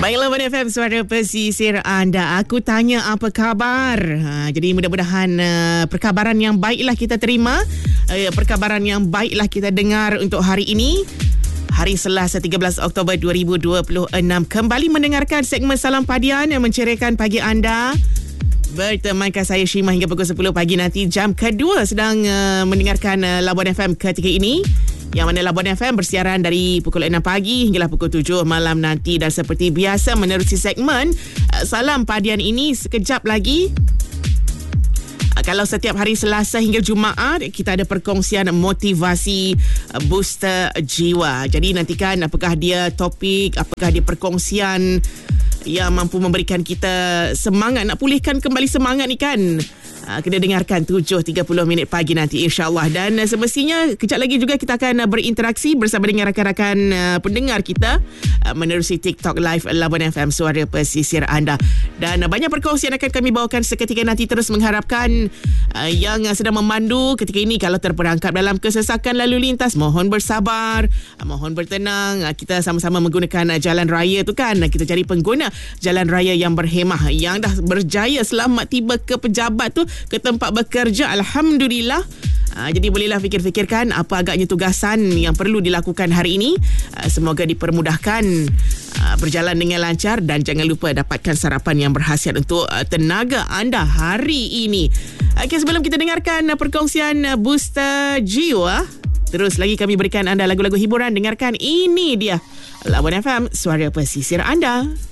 Baiklah, Labuan FM, suara pesisir anda. Aku tanya apa khabar. Jadi mudah-mudahan perkabaran yang baiklah kita terima. Perkabaran yang baiklah kita dengar untuk hari ini. Hari Selasa 13 Oktober 2026. Kembali mendengarkan segmen Salam Padian yang mencerahkan pagi anda. Bertemankan saya Syimah hingga pukul 10 pagi nanti. Jam kedua sedang mendengarkan Labuan FM ketika ini. Yang mana Labuan FM bersiaran dari pukul 6 pagi hinggalah pukul 7 malam nanti. Dan seperti biasa menerusi segmen Salam Padian ini sekejap lagi. Kalau setiap hari Selasa hingga Jumaat kita ada perkongsian motivasi booster jiwa. Jadi nantikan apakah dia topik, apakah dia perkongsian yang mampu memberikan kita semangat, nak pulihkan kembali semangat ni kan. Kena dengarkan 7.30 minit pagi nanti insyaAllah. Dan semestinya kejap lagi juga kita akan berinteraksi bersama dengan rakan-rakan pendengar kita menerusi TikTok Live Labuan FM, suara pesisir anda. Dan banyak perkongsian akan kami bawakan seketika nanti. Terus mengharapkan yang sedang memandu ketika ini, kalau terperangkap dalam kesesakan lalu lintas, mohon bersabar, mohon bertenang. Kita sama-sama menggunakan jalan raya tu kan. Kita cari pengguna jalan raya yang berhemah, yang dah berjaya selamat tiba ke pejabat tu, ke tempat bekerja, alhamdulillah. Jadi bolehlah fikir-fikirkan apa agaknya tugasan yang perlu dilakukan hari ini. Semoga dipermudahkan, berjalan dengan lancar, dan jangan lupa dapatkan sarapan yang berkhasiat untuk tenaga anda hari ini. Okey, sebelum kita dengarkan perkongsian booster jiwa, terus lagi kami berikan anda lagu-lagu hiburan. Dengarkan ini dia Labuan FM, suara pesisir anda.